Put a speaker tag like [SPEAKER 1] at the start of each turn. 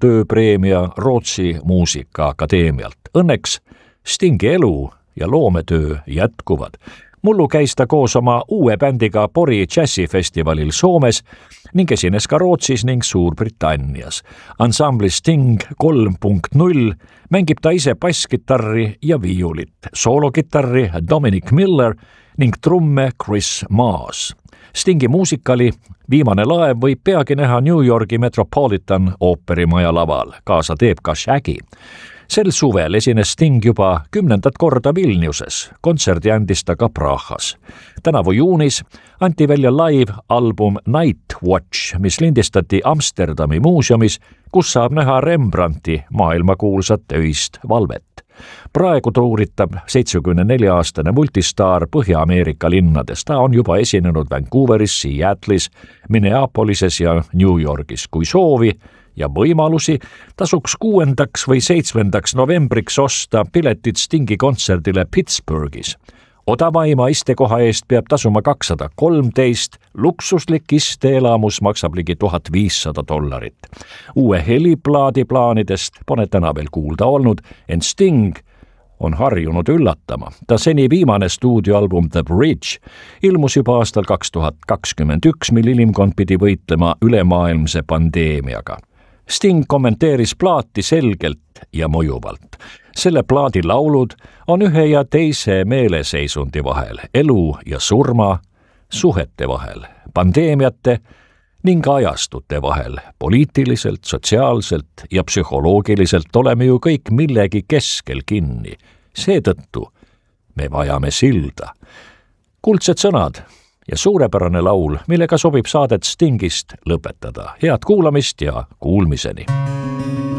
[SPEAKER 1] tööpreemia Rootsi Muusikaakadeemialt. Õnneks Stingi elu ja loometöö jätkuvad. Mullu käis ta koos oma uue bändiga Pori džässifestivalil Soomes ning esines ka Rootsis ning Suurbritannias. Ansambli Sting 3.0 mängib ta ise basskitarri ja viiulit, soolokitarri Dominic Miller ning trumme Chris Maas. Stingi muusikali Viimane laev võib peagi näha New Yorgi Metropolitan ooperimaja laval, kaasa teeb ka Shaggy. Sel suvel esines Sting juba 10. korda Vilniuses, kontserdi andis ta ka Prahas. Tänavu juunis anti välja live-album Night Watch, mis lindistati Amsterdami muuseumis, kus saab näha Rembrandti maailmakuulsat öist valvet. Praegu tuuritab 74-aastane multistaar Põhja-Ameerika linnades. Ta on juba esinenud Vancouveris, Seattle'is, Minneapolises ja New Yorgis. Kui soovi ja võimalusi, tasuks 6. või 7. novembriks osta piletid Stingi kontserdile Pittsburghis. Odavaima istekoha eest peab tasuma $213, luksuslik isteelamus maksab ligi $1500. Uue heliplaadi plaanidest pole täna veel kuulda olnud, ent Sting on harjunud üllatama. Ta seni viimane stuudioalbum The Bridge ilmus juba aastal 2021, mil inimkond pidi võitlema ülemaailmse pandeemiaga. Sting kommenteeris plaati selgelt ja mõjuvalt. Selle plaadi laulud on ühe ja teise meeleseisundi vahel, elu ja surma, suhete vahel, pandeemiate ning ajastute vahel. Poliitiliselt, sotsiaalselt ja psühholoogiliselt oleme ju kõik millegi keskel kinni. Seetõttu me vajame silda. Kuldsed sõnad ja suurepärane laul, millega sobib saadet Stingist lõpetada. Head kuulamist ja kuulmiseni!